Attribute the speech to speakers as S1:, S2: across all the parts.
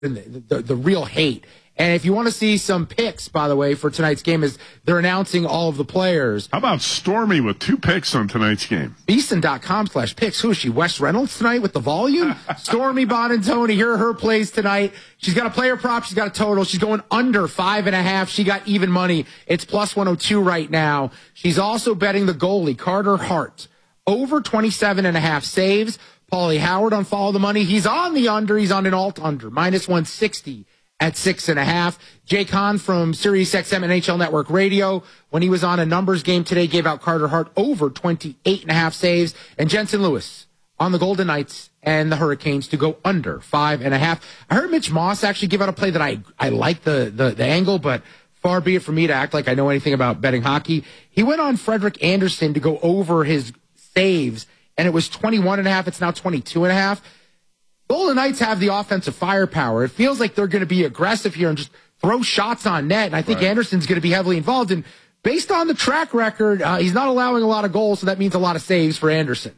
S1: the real hate. And if you want to see some picks, by the way, for tonight's game, is they're announcing all of the players.
S2: How about Stormy with 2 picks on tonight's game?
S1: Beeson.com/picks. Who is she? Wes Reynolds tonight with the volume? Stormy Bonantoni. Here are her plays tonight. She's got a player prop. She's got a total. She's going under 5.5. She got even money. It's plus 102 right now. She's also betting the goalie, Carter Hart, over 27.5 saves. Paulie Howard on Follow the Money. He's on the under. He's on an alt under. Minus 160 at 6.5. Jake Hahn from SiriusXM NHL Network Radio, when he was on a numbers game today, gave out Carter Hart over 28.5 saves. And Jensen Lewis on the Golden Knights and the Hurricanes to go under 5.5. I heard Mitch Moss actually give out a play that I like the angle, but far be it from me to act like I know anything about betting hockey. He went on Frederik Andersen to go over his saves, and it was 21.5. It's now 22.5. Golden Knights have the offensive firepower. It feels like they're going to be aggressive here and just throw shots on net. And I think Anderson's going to be heavily involved. And based on the track record, he's not allowing a lot of goals, so that means a lot of saves for Anderson.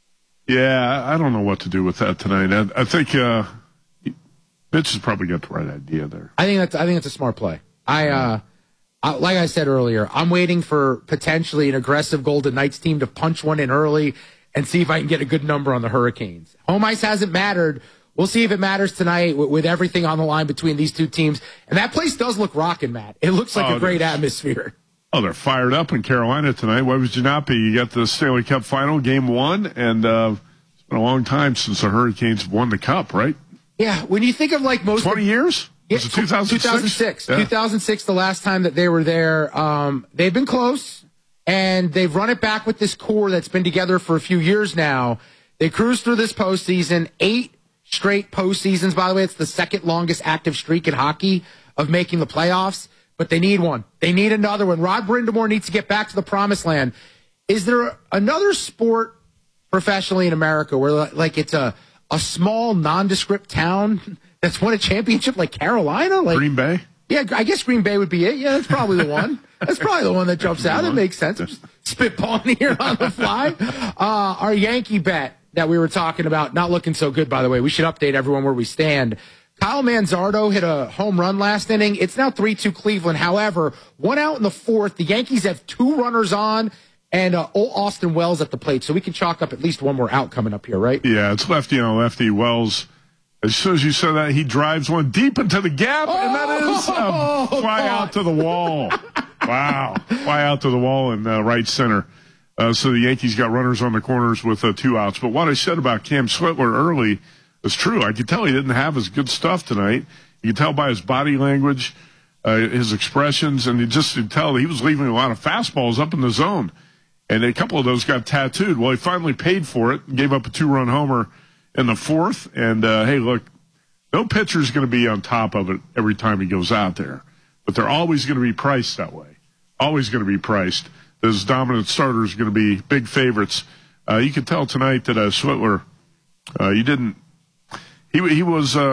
S2: Yeah, I don't know what to do with that tonight. I think Mitch has probably got the right idea there.
S1: I think that's a smart play. Like I said earlier, I'm waiting for potentially an aggressive Golden Knights team to punch one in early and see if I can get a good number on the Hurricanes. Home ice hasn't mattered. We'll see if it matters tonight with everything on the line between these two teams. And that place does look rocking, Matt. It looks like a great atmosphere.
S2: Oh, they're fired up in Carolina tonight. Why would you not be? You got the Stanley Cup final, Game 1, and it's been a long time since the Hurricanes won the Cup, right?
S1: Yeah, when you think of like most...
S2: 20 years? Was it 2006?
S1: 2006.
S2: Yeah.
S1: 2006, the last time that they were there. They've been close. And they've run it back with this core that's been together for a few years now. They cruised through this postseason, 8 straight postseasons. By the way, it's the second longest active streak in hockey of making the playoffs. But they need one. They need another one. Rod Brind'Amour needs to get back to the promised land. Is there another sport professionally in America where like it's a small nondescript town that's won a championship like Carolina? Like
S2: Green Bay?
S1: Yeah, I guess Green Bay would be it. Yeah, that's probably the one. That's probably the one that jumps out. That makes sense. I'm just spitballing here on the fly. Our Yankee bet that we were talking about, not looking so good, by the way. We should update everyone where we stand. Kyle Manzardo hit a home run last inning. It's now 3-2 Cleveland. However, 1 out in the 4th. The Yankees have 2 runners on and old Austin Wells at the plate. So we can chalk up at least one more out coming up here, right?
S2: Yeah, it's lefty on lefty. Wells, as soon as you said that, he drives one deep into the gap, and that is a fly out to the wall. Wow. Fly out to the wall in right center. So the Yankees got runners on the corners with 2 outs. But what I said about Cam Switler early is true. I could tell he didn't have his good stuff tonight. You could tell by his body language, his expressions, and you just could tell he was leaving a lot of fastballs up in the zone. And a couple of those got tattooed. Well, he finally paid for it and gave up a 2-run homer in the 4th. And, hey, look, no pitcher's going to be on top of it every time he goes out there. But they're always going to be priced that way. Always going to be priced. Those dominant starters are going to be big favorites. You can tell tonight that Switler, he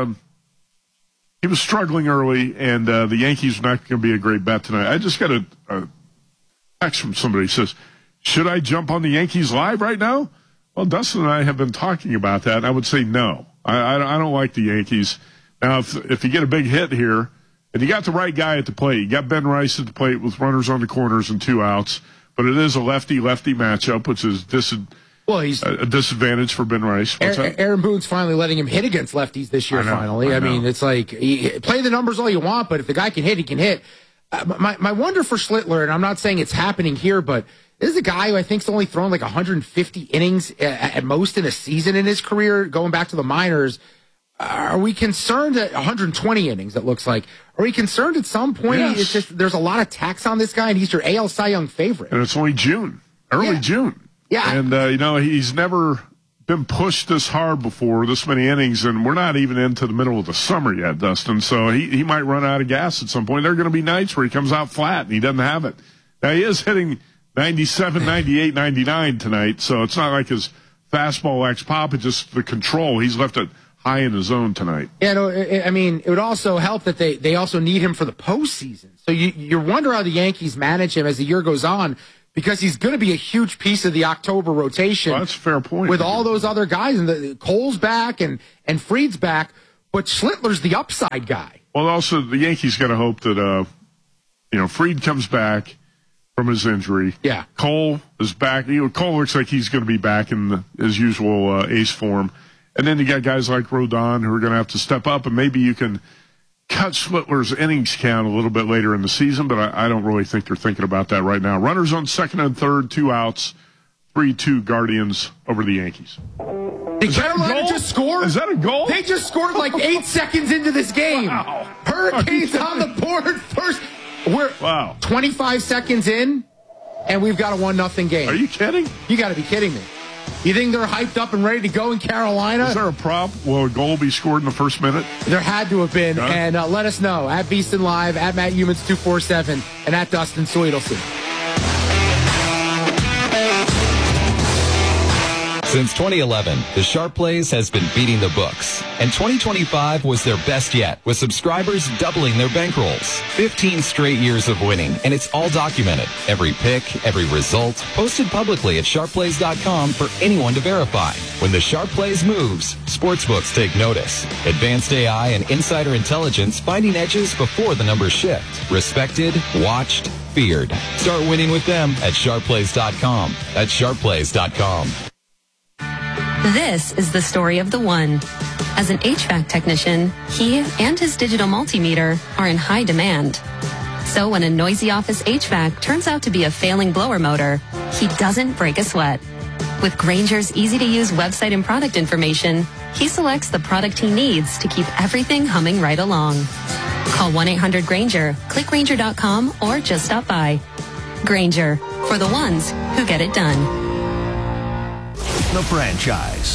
S2: was struggling early, and the Yankees are not going to be a great bet tonight. I just got a text from somebody who says, should I jump on the Yankees live right now? Well, Dustin and I have been talking about that, and I would say no. I don't like the Yankees. Now, if you get a big hit here, and you got the right guy at the plate, you got Ben Rice at the plate with runners on the corners and 2 outs, but it is a lefty-lefty matchup, which is he's a disadvantage for Ben Rice.
S1: Aaron Boone's finally letting him hit against lefties this year, finally. I mean, it's like, play the numbers all you want, but if the guy can hit, he can hit. My wonder for Schlittler, and I'm not saying it's happening here, but this is a guy who I think's only thrown like 150 innings at most in a season in his career, going back to the minors. Are we concerned at 120 innings, it looks like? Are we concerned at some point?
S2: Yes.
S1: It's just there's a lot of tax on this guy, and he's your AL Cy Young favorite.
S2: And it's only June, early June.
S1: Yeah.
S2: And, he's never been pushed this hard before, this many innings, and we're not even into the middle of the summer yet, Dustin. So he might run out of gas at some point. There are going to be nights where he comes out flat, and he doesn't have it. Now, he is hitting 97, 98, 99 tonight, so it's not like his fastball lacks pop. It's just the control. He's left it high in the zone tonight.
S1: Yeah, no, I mean, it would also help that they also need him for the postseason. So you wonder how the Yankees manage him as the year goes on, because he's going to be a huge piece of the October rotation.
S2: Well, that's a fair point.
S1: With all those other guys, and Cole's back and Fried's back. but Schlittler's the upside guy.
S2: Well, also, the Yankees got to hope that, Fried comes back from his injury.
S1: Yeah.
S2: Cole is back. Cole looks like he's going to be back in his usual ace form. And then you got guys like Rodon who are going to have to step up, and maybe you can cut Schlittler's innings count a little bit later in the season, but I don't really think they're thinking about that right now. Runners on second and third, 2 outs, 3-2 Guardians over the Yankees.
S1: Did Carolina just score?
S2: Is that a goal?
S1: They just scored like 8 seconds into this game.
S2: Wow.
S1: Hurricanes on the board first. We're 25 seconds in, and we've got a 1-0 game.
S2: Are you kidding?
S1: You got to be kidding me. You think they're hyped up and ready to go in Carolina?
S2: Is there a prop? Will a goal be scored in the first minute?
S1: There had to have been. And let us know at Beeston Live, at Matt Humans 247, and at Dustin Sweetelson.
S3: Since 2011, the Sharp Plays has been beating the books, and 2025 was their best yet, with subscribers doubling their bankrolls. 15 straight years of winning, and it's all documented. Every pick, every result, posted publicly at sharpplays.com for anyone to verify. When the Sharp Plays moves, sportsbooks take notice. Advanced AI and insider intelligence finding edges before the numbers shift. Respected, watched, feared. Start winning with them at sharpplays.com. That's sharpplays.com.
S4: This is the story of the one. As an HVAC technician, he and his digital multimeter are in high demand. So when a noisy office HVAC turns out to be a failing blower motor, he doesn't break a sweat. With Grainger's easy-to-use website and product information, he selects the product he needs to keep everything humming right along. Call 1-800-GRAINGER, click Grainger.com, or just stop by. Grainger, for the ones who get it done.
S5: The franchise.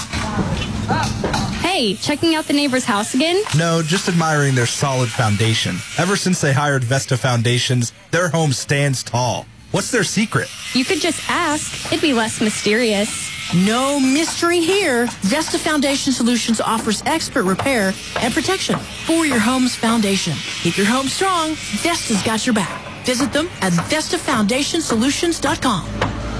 S6: Hey, checking out the neighbor's house again?
S7: No, just admiring their solid foundation. Ever since they hired Vesta Foundations, their home stands tall. What's their secret?
S6: You could just ask. It'd be less mysterious.
S8: No mystery here. Vesta Foundation Solutions offers expert repair and protection for your home's foundation. Keep your home strong. Vesta's got your back. Visit them at VestaFoundationSolutions.com.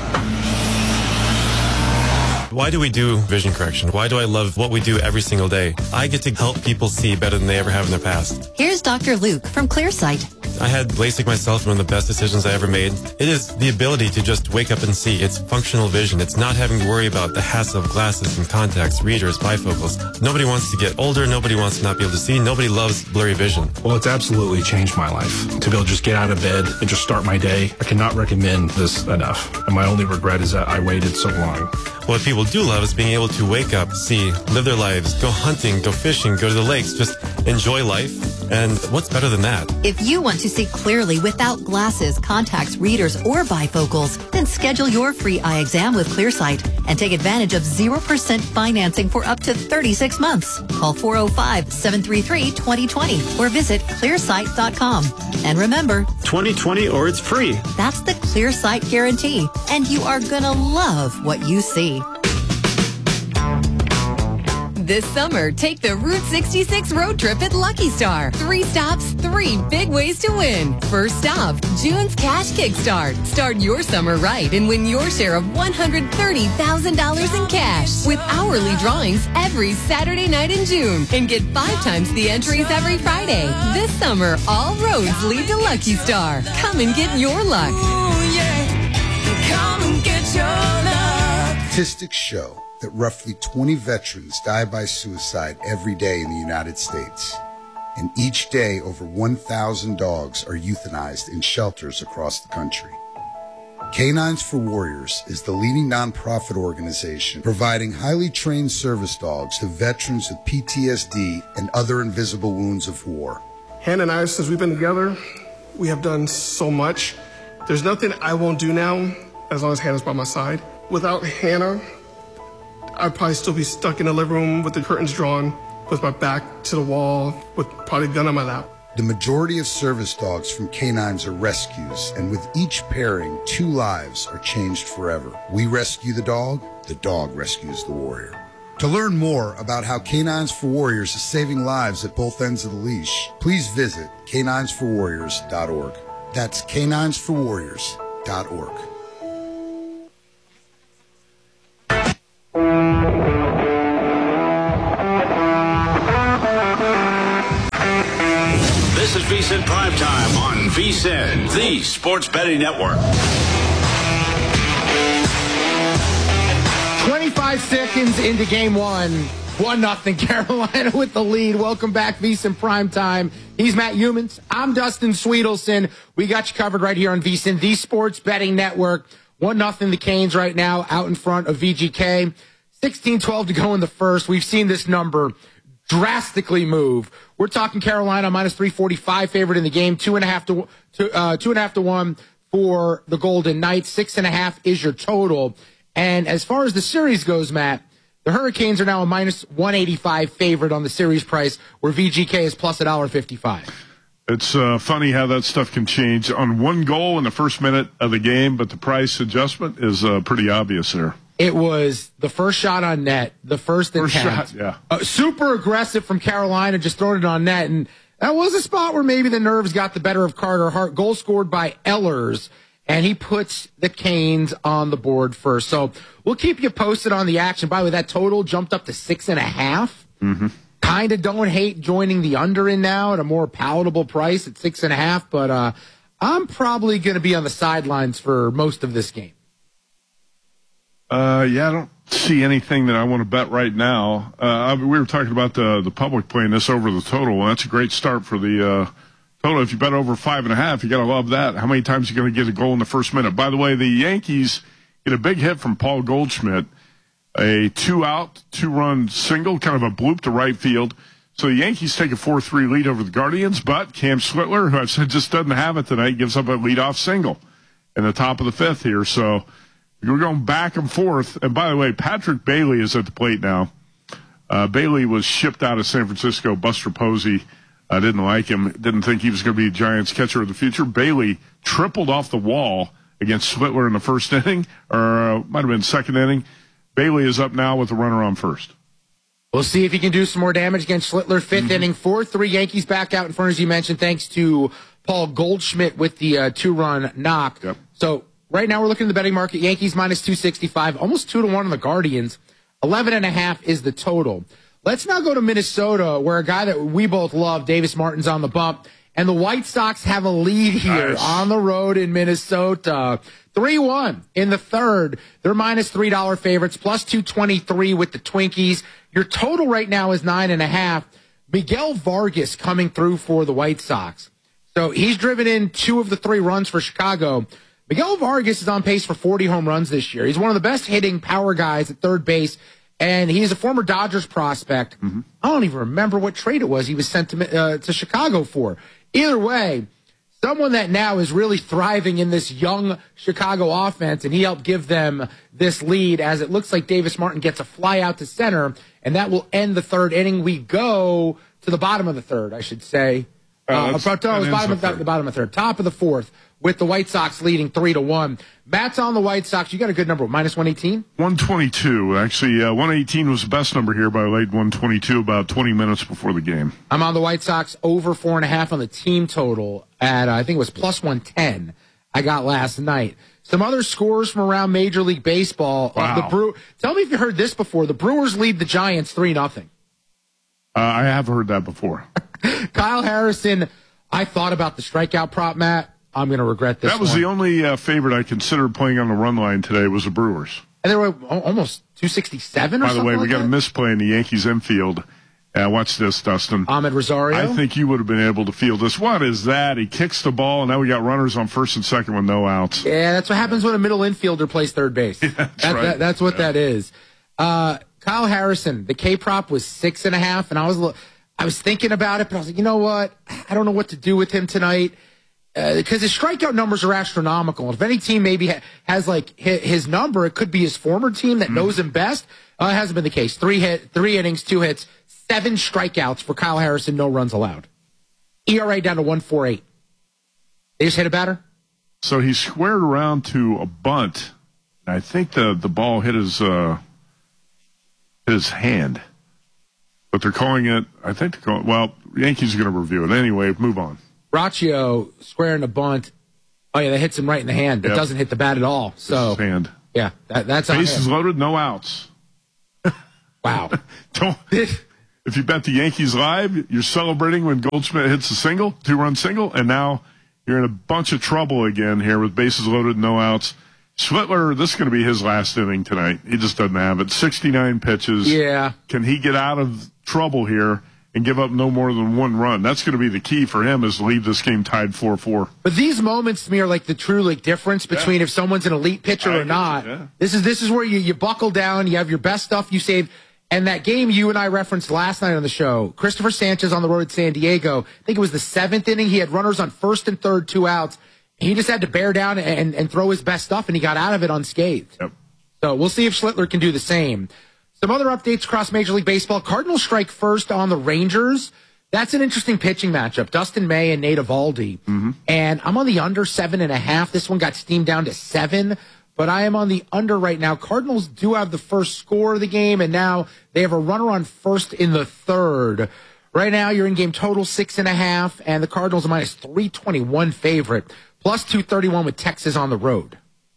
S9: Why do we do vision correction? Why do I love what we do every single day? I get to help people see better than they ever have in their past.
S10: Here's Dr. Luke from ClearSight.
S9: I had LASIK myself, one of the best decisions I ever made. It is the ability to just wake up and see. It's functional vision. It's not having to worry about the hassle of glasses and contacts, readers, bifocals. Nobody wants to get older. Nobody wants to not be able to see. Nobody loves blurry vision.
S11: Well, it's absolutely changed my life. To be able to just get out of bed and just start my day, I cannot recommend this enough. And my only regret is that I waited so long.
S9: What people do love is being able to wake up, see, live their lives, go hunting, go fishing, go to the lakes, just enjoy life. And what's better than that?
S10: If you want to see clearly without glasses, contacts, readers, or bifocals, then schedule your free eye exam with ClearSight and take advantage of 0% financing for up to 36 months. Call 405-733-2020 or visit clearsight.com. And remember,
S12: 2020 or it's free.
S10: That's the ClearSight guarantee, and you are going to love what you see.
S13: This summer, take the Route 66 road trip at Lucky Star. 3 stops, 3 big ways to win. First stop, June's Cash Kickstart. Start your summer right and win your share of $130,000 in cash with hourly drawings every Saturday night in June. And get 5 times the entries every Friday. This summer, all roads lead to Lucky Star. Come and get your luck.
S14: Ooh, yeah. Come and get your luck.
S15: Statistics show that roughly 20 veterans die by suicide every day in the United States. And each day, over 1,000 dogs are euthanized in shelters across the country. Canines for Warriors is the leading nonprofit organization providing highly trained service dogs to veterans with PTSD and other invisible wounds of war.
S16: Hannah and I, since we've been together, we have done so much. There's nothing I won't do now as long as Hannah's by my side. Without Hannah, I'd probably still be stuck in the living room with the curtains drawn, with my back to the wall, with probably a gun on my lap.
S15: The majority of service dogs from canines are rescues, and with each pairing, 2 lives are changed forever. We rescue the dog rescues the warrior. To learn more about how Canines for Warriors is saving lives at both ends of the leash, please visit caninesforwarriors.org. That's caninesforwarriors.org.
S17: This is VSiN Primetime on VSiN, the Sports Betting Network.
S1: 25 seconds into game one. 1-0 Carolina with the lead. Welcome back, VSiN Primetime. He's Matt Humans. I'm Dustin Sweetelson. We got you covered right here on VSiN, the Sports Betting Network. 1-0 the Canes right now out in front of VGK. 16-12 to go in the first. We've seen this number drastically move. We're talking Carolina minus 345 favorite in the game, 2.5 to 1 for the Golden Knights. 6.5 is your total. And as far as the series goes, Matt, the Hurricanes are now a minus 185 favorite on the series price, where VGK is plus $1.55.
S2: It's funny how that stuff can change on one goal in the first minute of the game, but the price adjustment is pretty obvious there.
S1: It was the first shot on net, the first attempt.
S2: Shot, yeah.
S1: Super aggressive from Carolina, just throwing it on net. And that was a spot where maybe the nerves got the better of Carter Hart. Goal scored by Ehlers, and he puts the Canes on the board first. So we'll keep you posted on the action. By the way, that total jumped up to 6.5.
S2: Mm-hmm.
S1: Kind of don't hate joining the under in now at a more palatable price at 6.5, but I'm probably going to be on the sidelines for most of this game.
S2: I don't see anything that I want to bet right now. We were talking about the public playing this over the total. That's a great start for the total. If you bet over 5.5, you got to love that. How many times are you going to get a goal in the first minute? By the way, the Yankees get a big hit from Paul Goldschmidt. A 2-out, 2-run single, kind of a bloop to right field. So the Yankees take a 4-3 lead over the Guardians, but Cam Slittler, who I've said just doesn't have it tonight, gives up a leadoff single in the top of the fifth here. So we're going back and forth. And by the way, Patrick Bailey is at the plate now. Bailey was shipped out of San Francisco. Buster Posey didn't like him, didn't think he was going to be a Giants catcher of the future. Bailey tripled off the wall against Slittler in the first inning, or might have been second inning. Bailey is up now with a runner on first.
S1: We'll see if he can do some more damage against Slittler. Fifth inning, 4-3 Yankees back out in front, as you mentioned, thanks to Paul Goldschmidt with the 2-run knock.
S2: Yep.
S1: So right now we're looking at the betting market. Yankees minus 265, almost 2-1 on the Guardians. 11.5 is the total. Let's now go to Minnesota, where a guy that we both love, Davis Martin's on the bump. And the White Sox have a lead here on the road in Minnesota. 3-1 in the third. They're minus $3 favorites, plus 223 with the Twinkies. Your total right now is 9.5. Miguel Vargas coming through for the White Sox. So he's driven in 2 of the 3 runs for Chicago. Miguel Vargas is on pace for 40 home runs this year. He's one of the best hitting power guys at third base, and he's a former Dodgers prospect. Mm-hmm. I don't even remember what trade it was he was sent to Chicago for. Either way, someone that now is really thriving in this young Chicago offense, and he helped give them this lead as it looks like Davis Martin gets a fly out to center, and that will end the third inning. We go to the bottom of the third, I should say. The bottom of the third. Top of the fourth with the White Sox leading 3-1. Matt's on the White Sox. You got a good number, minus 118?
S2: 122. Actually, 118 was the best number here, but I laid 122 about 20 minutes before the game.
S1: I'm on the White Sox over 4.5 on the team total at, I think it was plus 110 I got last night. Some other scores from around Major League Baseball.
S2: Wow.
S1: Tell me if you heard this before. The Brewers lead the Giants 3-0.
S2: I have heard that before.
S1: Kyle Harrison, I thought about the strikeout prop, Matt. I'm going to regret this.
S2: That was the only favorite I considered playing on the run line today was the Brewers.
S1: And they were almost 267 or something.
S2: By the way, we got
S1: a
S2: misplay in the Yankees infield. Watch this, Dustin.
S1: Ahmed Rosario?
S2: I think you would have been able to field this. What is that? He kicks the ball, and now we got runners on first and second with no outs.
S1: Yeah, that's what happens when a middle infielder plays third base. That's what that is. Kyle Harrison, the K prop was 6.5, and I was thinking about it, but I was like, you know what? I don't know what to do with him tonight because his strikeout numbers are astronomical. If any team maybe has like his number, it could be his former team that knows him best. It hasn't been the case. 3 innings, 2 hits, 7 strikeouts for Kyle Harrison, no runs allowed. ERA down to 1.48. They just hit a batter?
S2: So he squared around to a bunt. I think the ball hit his hand. But they're calling it, Yankees are going to review it. Anyway, move on.
S1: Braccio squaring a bunt. Oh, yeah, that hits him right in the hand. It doesn't hit the bat at all. So,
S2: his hand.
S1: Yeah, that's
S2: bases loaded, no outs.
S1: Wow.
S2: if you bet the Yankees live, you're celebrating when Goldschmidt hits a single, 2-run single, and now you're in a bunch of trouble again here with bases loaded, no outs. Schlittler, this is going to be his last inning tonight. He just doesn't have it. 69 pitches.
S1: Yeah.
S2: Can he get out of trouble here and give up no more than 1 run? That's going to be the key for him, is to leave this game tied 4-4.
S1: But these moments to me are like the true difference between if someone's an elite pitcher or not.
S2: Yeah.
S1: This is where you buckle down, you have your best stuff you save. And that game you and I referenced last night on the show, Christopher Sanchez on the road at San Diego, I think it was the 7th inning. He had runners on first and third, 2 outs. He just had to bear down and throw his best stuff, and he got out of it unscathed.
S2: Yep.
S1: So we'll see if Schlittler can do the same. Some other updates across Major League Baseball. Cardinals strike first on the Rangers. That's an interesting pitching matchup. Dustin May and Nate Eovaldi.
S2: Mm-hmm.
S1: And I'm on the under 7.5. This one got steamed down to 7. But I am on the under right now. Cardinals do have the first score of the game, and now they have a runner on first in the third. Right now, you're in game total 6.5, and the Cardinals are minus 321 favorite, plus 231 with Texas on the road.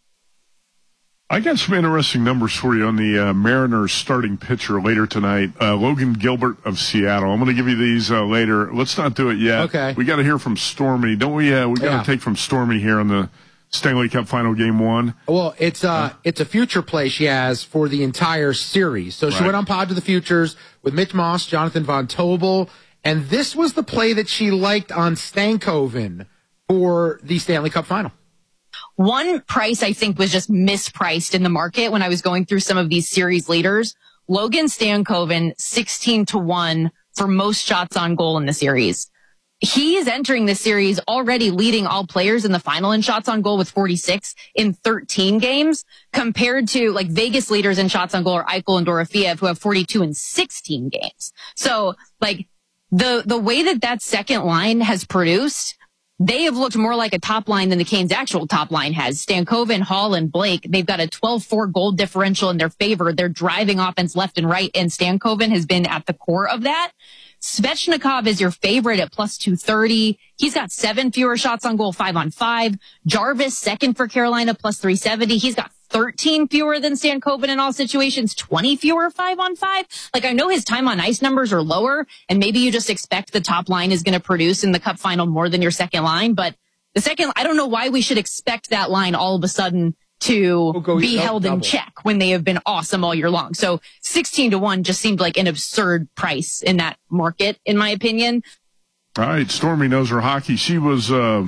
S2: I got some interesting numbers for you on the Mariners starting pitcher later tonight, Logan Gilbert of Seattle. I'm going to give you these later. Let's not do it yet.
S1: Okay.
S2: We got to hear from Stormy, don't we? We got to take from Stormy here on the Stanley Cup Final Game 1.
S1: Well, it's a future play she has for the entire series. So she went on Pod to the Futures with Mitch Moss, Jonathan Von Tobel, and this was the play that she liked on Stankoven for the Stanley Cup Final.
S18: One price I think was just mispriced in the market when I was going through some of these series leaders. Logan Stankoven, 16-1 for most shots on goal in the series. He is entering this series already leading all players in the final in shots on goal with 46 in 13 games, compared to like Vegas leaders in shots on goal are Eichel and Dorofeev, who have 42 in 16 games. So like the way that second line has produced, they have looked more like a top line than the Canes' actual top line has. Stankoven, Hall, and Blake, they've got a 12-4 goal differential in their favor. They're driving offense left and right, and Stankoven has been at the core of that. Svechnikov is your favorite at plus 230. He's got 7 fewer shots on goal, 5-on-5. Jarvis, second for Carolina, plus 370. He's got 13 fewer than Stankoven in all situations, 20 fewer 5-on-5. Like, I know his time on ice numbers are lower, and maybe you just expect the top line is going to produce in the Cup Final more than your second line, but the second, I don't know why we should expect that line all of a sudden to be held in check when they have been awesome all year long. So 16-1 just seemed like an absurd price in that market, in my opinion.
S2: All right, Stormy knows her hockey. She was so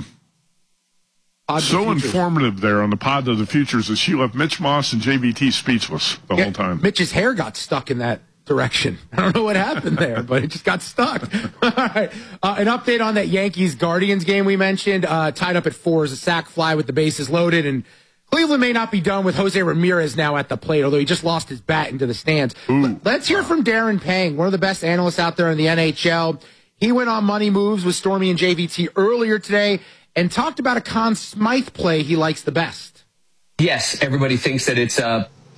S2: informative there on the Pod of the Futures that she left Mitch Moss and JVT speechless the whole time.
S1: Mitch's hair got stuck in that direction. I don't know what happened there, but it just got stuck. All right. An update on that Yankees-Guardians game we mentioned, tied up at 4 as a sac fly with the bases loaded, and Cleveland may not be done with Jose Ramirez now at the plate, although he just lost his bat into the stands. Let's hear from Darren Pang, one of the best analysts out there in the NHL. He went on Money Moves with Stormy and JVT earlier today and talked about a Conn Smythe play he likes the best.
S19: Yes, everybody thinks that it's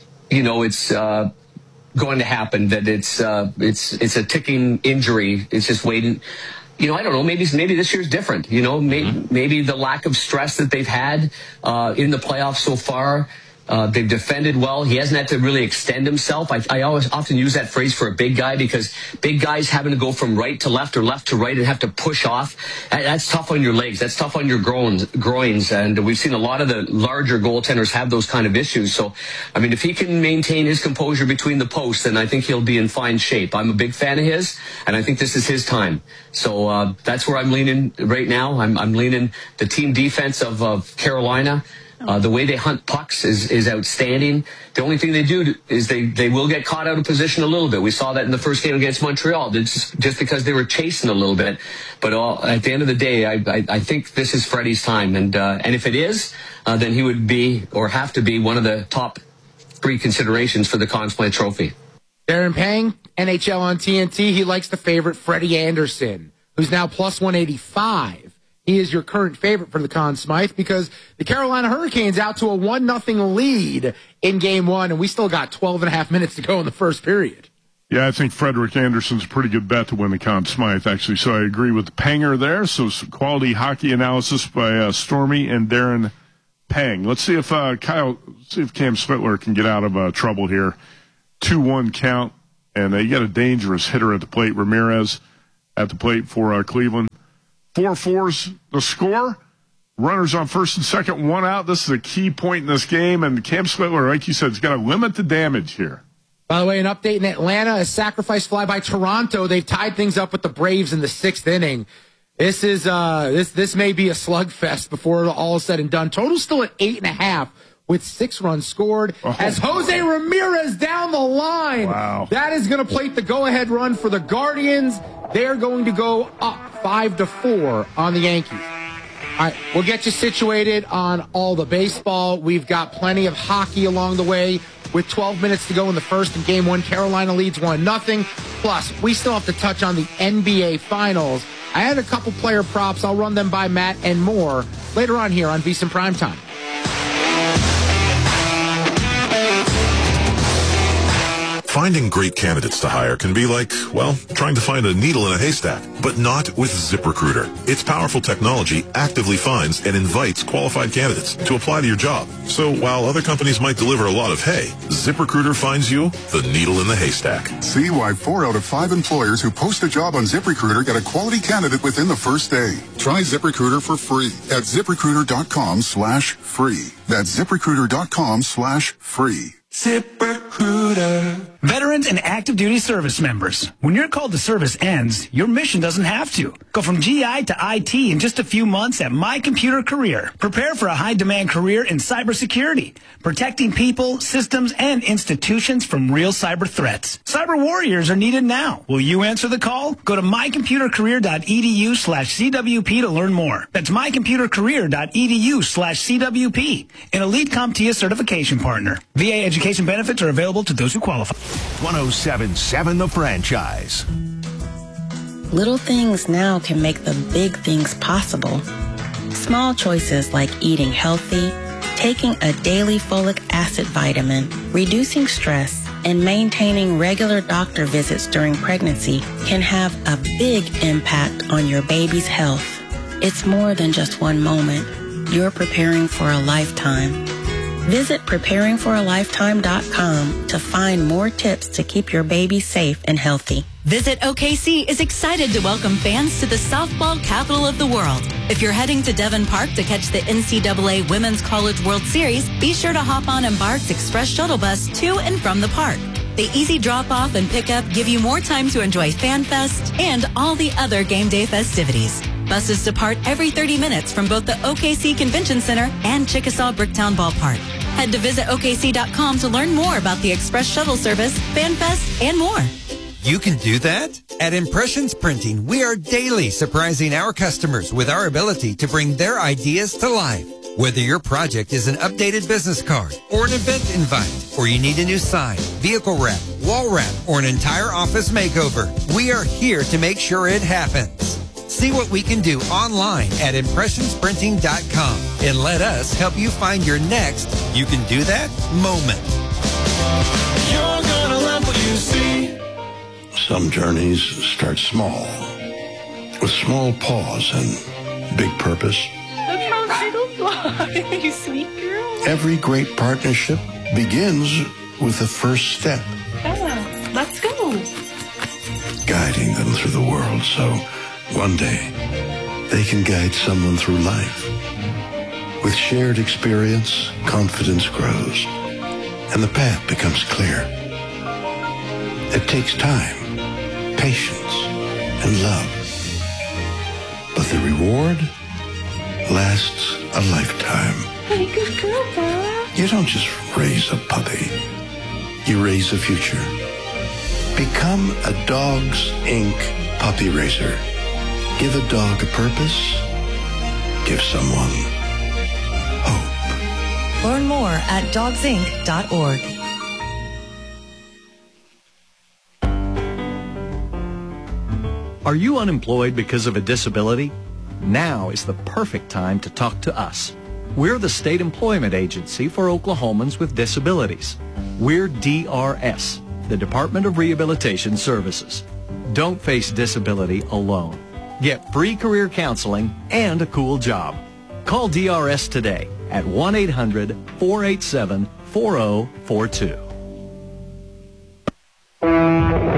S19: going to happen, that it's a ticking injury. It's just waiting. I don't know. Maybe this year's different. Maybe the lack of stress that they've had in the playoffs so far. They've defended well. He hasn't had to really extend himself. I always often use that phrase for a big guy because big guys having to go from right to left or left to right and have to push off. That's tough on your legs. That's tough on your groins. And we've seen a lot of the larger goaltenders have those kind of issues. So, I mean, if he can maintain his composure between the posts, then I think he'll be in fine shape. I'm a big fan of his, and I think this is his time. So that's where I'm leaning right now. I'm leaning the team defense of Carolina. The way they hunt pucks is outstanding. The only thing they do is they will get caught out of position a little bit. We saw that in the first game against Montreal, just because they were chasing a little bit. But at the end of the day, I think this is Freddie's time. And if it is, then he would be or have to be one of the top 3 considerations for the Conn Smythe Trophy.
S1: Darren Pang, NHL on TNT. He likes the favorite Freddie Anderson, who's now plus 185. He is your current favorite for the Conn Smythe because the Carolina Hurricanes out to a 1-0 lead in Game 1, and we still got 12.5 minutes to go in the first period.
S2: Yeah, I think Frederick Anderson's a pretty good bet to win the Conn Smythe, actually. So I agree with Panger there. So some quality hockey analysis by Stormy and Darren Pang. Let's see if Cam Schlittler can get out of trouble here. 2-1 count, And you got a dangerous hitter at the plate, Ramirez at the plate for Cleveland. 4-4's the score. Runners on first and second, one out. This is a key point in this game, and Cam Switler, like you said, has got to limit the damage here.
S1: By the way, an update in Atlanta, a sacrifice fly by Toronto. They've tied things up with the Braves in the 6th inning. This is this may be a slugfest before all is said and done. Total's still at 8.5 with 6 runs scored. As Jose Ramirez down the line.
S2: Wow.
S1: That is going to plate the go-ahead run for the Guardians. They're going to go up 5-4 on the Yankees. All right, we'll get you situated on all the baseball. We've got plenty of hockey along the way. With 12 minutes to go in the first in Game 1, Carolina leads 1-0. Plus, we still have to touch on the NBA Finals. I had a couple player props. I'll run them by Matt and more later on here on VSiN Primetime.
S20: Finding great candidates to hire can be like, well, trying to find a needle in a haystack, but not with ZipRecruiter. Its powerful technology actively finds and invites qualified candidates to apply to your job. So while other companies might deliver a lot of hay, ZipRecruiter finds you the needle in the haystack.
S21: See why 4 out of 5 employers who post a job on ZipRecruiter get a quality candidate within the first day. Try ZipRecruiter for free at ZipRecruiter.com/free. That's ZipRecruiter.com/free.
S22: ZipRecruiter. Veterans and active duty service members. When your call to service ends, your mission doesn't have to. Go from GI to IT in just a few months at My Computer Career. Prepare for a high-demand career in cybersecurity, protecting people, systems, and institutions from real cyber threats. Cyber warriors are needed now. Will you answer the call? Go to mycomputercareer.edu/CWP to learn more. That's mycomputercareer.edu/CWP. An Elite CompTIA certification partner. VA education benefits are available to those who qualify.
S5: 107.7 The Franchise.
S23: Little things now can make the big things possible. Small choices like eating healthy, taking a daily folic acid vitamin, reducing stress, and maintaining regular doctor visits during pregnancy can have a big impact on your baby's health. It's more than just one moment. You're preparing for a lifetime. Visit preparingforalifetime.com to find more tips to keep your baby safe and healthy.
S10: Visit OKC is excited to welcome fans to the softball capital of the world. If you're heading to Devon Park to catch the NCAA Women's College World Series, be sure to hop on Embark's Express Shuttle Bus to and from the park. The easy drop-off and pickup give you more time to enjoy FanFest and all the other game day festivities. Buses depart every 30 minutes from both the OKC Convention Center and Chickasaw Bricktown Ballpark. Head to visitokc.com to learn more about the Express Shuttle Service, FanFest, and more.
S24: You can do that? At Impressions Printing, we are daily surprising our customers with our ability to bring their ideas to life. Whether your project is an updated business card or an event invite, or you need a new sign, vehicle wrap, wall wrap, or an entire office makeover, we are here to make sure it happens. See what we can do online at impressionsprinting.com and let us help you find your next you can do that moment.
S14: You're gonna love what you see.
S25: Some journeys start small, with small pause and big purpose.
S14: Look how little fly, you sweet girl.
S25: Every great partnership begins with the first step.
S14: Bella, let's go.
S25: Guiding them through the world so one day they can guide someone through life. With shared experience, confidence grows, and the path becomes clear. It takes time, patience, and love. But the reward lasts a lifetime.
S14: Hey, good girl, Bella.
S25: You don't just raise a puppy. You raise a future. Become a Dogs Inc. puppy raiser. Give a dog a purpose. Give someone hope.
S10: Learn more at dogsinc.org.
S26: Are you unemployed because of a disability? Now is the perfect time to talk to us. We're the state employment agency for Oklahomans with disabilities. We're DRS, the Department of Rehabilitation Services. Don't face disability alone. Get free career counseling and a cool job. Call DRS today at 1-800-487-4042.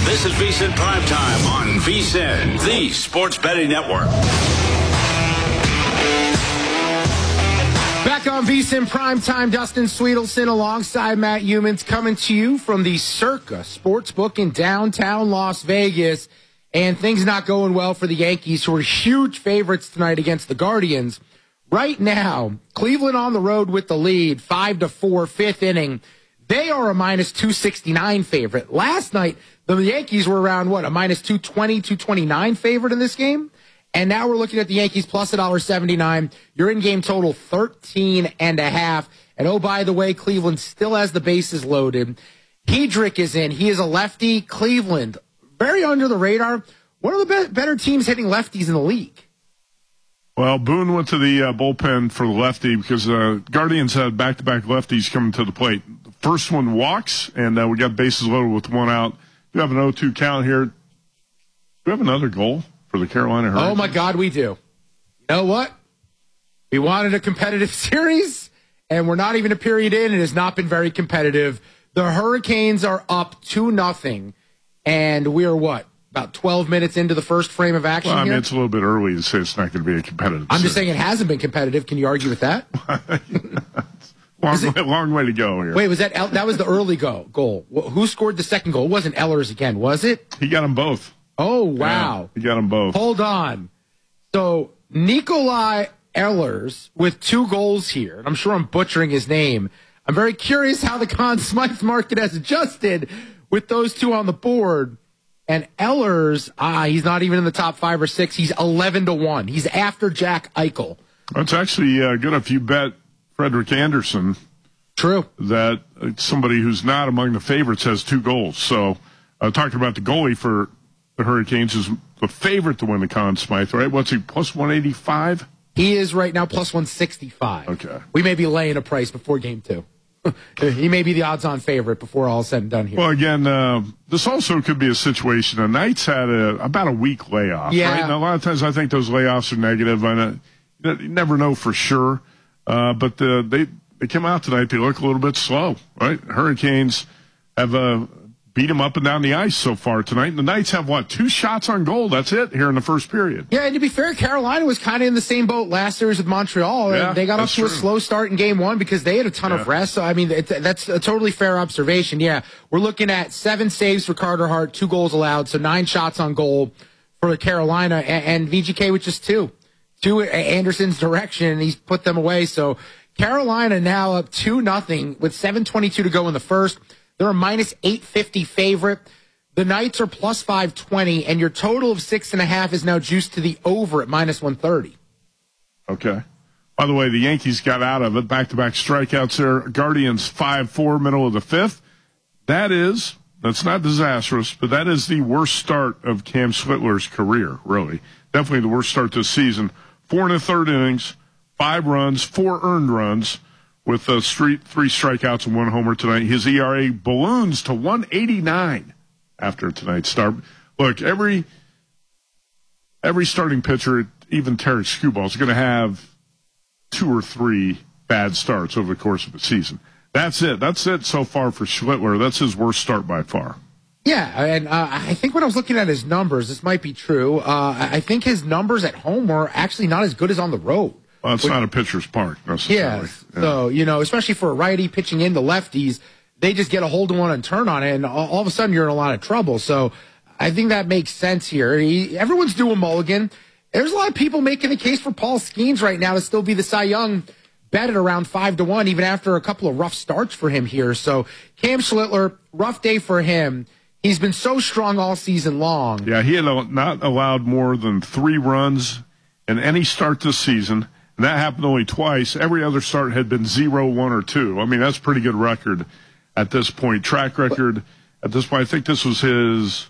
S17: This is VSiN Primetime on VSiN, the Sports Betting Network.
S1: Back on VSiN Primetime, Dustin Sweetelson alongside Matt Humans coming to you from the Circa Sportsbook in downtown Las Vegas. And things not going well for the Yankees, who are huge favorites tonight against the Guardians. Right now, Cleveland on the road with the lead, 5-4, fifth inning. They are a minus 269 favorite. Last night, the Yankees were around, a minus 220, 229 favorite in this game? And now we're looking at the Yankees plus $1.79. Your in-game total, 13.5. And oh, by the way, Cleveland still has the bases loaded. Hedrick is in. He is a lefty. Cleveland, very under the radar. One of the better teams hitting lefties in the league.
S2: Well, Boone went to the bullpen for the lefty because Guardians had back-to-back lefties coming to the plate. The first one walks, and we got bases loaded with one out. We have an 0-2 count here. Do we have another goal for the Carolina Hurricanes?
S1: Oh, my God, we do. You know what? We wanted a competitive series, and we're not even a period in. It has not been very competitive. The Hurricanes are up 2-0, and we are about 12 minutes into the first frame of action here?
S2: It's a little bit early to say it's not going to be a competitive
S1: I'm
S2: series.
S1: just saying it hasn't been competitive. Can you argue with that?
S2: long way to go here.
S1: Wait, was that was the early goal? Who scored the second goal? It wasn't Ehlers again, was it?
S2: He got them both.
S1: Oh, wow.
S2: Yeah, he got them both.
S1: Hold on. So, Nikolai Ehlers with 2 goals here. And I'm sure I'm butchering his name. I'm very curious how the Conn Smythe market has adjusted with those 2 on the board. And Ehlers, he's not even in the top 5 or 6. He's 11-1. He's after Jack Eichel.
S2: That's actually good if you bet Frederick Anderson.
S1: True.
S2: That somebody who's not among the favorites has 2 goals. So, talking about the goalie for the Hurricanes is the favorite to win the Conn Smythe, right? What's he, plus 185?
S1: He is right now plus 165.
S2: Okay.
S1: We may be laying a price before game 2. He may be the odds-on favorite before all is said and done here.
S2: Well, again, this also could be a situation. The Knights had about a week layoff, right? And a lot of times I think those layoffs are negative. You never know for sure. But they came out tonight. They look a little bit slow, right? Hurricanes have beat them up and down the ice so far tonight. And the Knights have, 2 shots on goal? That's it here in the first period.
S1: Yeah, and to be fair, Carolina was kind of in the same boat last series with Montreal.
S2: Yeah,
S1: they got off to a slow start in game 1 because they had a ton of rest. So, that's a totally fair observation. Yeah, we're looking at 7 saves for Carter Hart, 2 goals allowed, so 9 shots on goal for Carolina, and VGK with just 2. 2 Anderson's direction, and he's put them away. So Carolina now up 2-0 with 7:22 to go in the first. They're a minus 850 favorite. The Knights are plus 520, and your total of 6.5 is now juiced to the over at minus 130.
S2: Okay. By the way, the Yankees got out of it. Back-to-back strikeouts there. Guardians 5-4, middle of the 5th. That's not disastrous, but that is the worst start of Cam Schlittler's career, really. Definitely the worst start this season. 4 1/3 innings, 5 runs, 4 earned runs, with 3 strikeouts and 1 homer tonight. His ERA balloons to 1.89 after tonight's start. Look, every starting pitcher, even Tarek Skubal, is going to have 2 or 3 bad starts over the course of the season. That's it. That's it so far for Schlittler. That's his worst start by far.
S1: Yeah, and I think when I was looking at his numbers, this might be true. I think his numbers at home are actually not as good as on the road.
S2: Well, it's not a pitcher's park, necessarily.
S1: Yeah. So, especially for a righty pitching into lefties, they just get a hold of one and turn on it, and all of a sudden you're in a lot of trouble. So I think that makes sense here. Everyone's doing mulligan. There's a lot of people making the case for Paul Skeens right now to still be the Cy Young bet at around 5-1, even after a couple of rough starts for him here. So Cam Schlittler, rough day for him. He's been so strong all season long.
S2: Yeah, he had not allowed more than 3 runs in any start this season. And that happened only twice. Every other start had been 0, 1, or 2. That's a pretty good record at this point. Track record at this point. I think this was his,